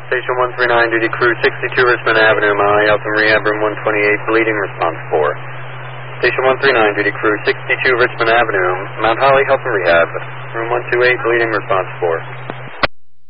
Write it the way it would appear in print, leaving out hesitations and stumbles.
Station 139, duty crew 62 Richmond Avenue, Mount Holly Health and Rehab, room 128, bleeding, response 4. Station 139, duty crew 62 Richmond Avenue, Mount Holly Health and Rehab, room 128, bleeding, response 4.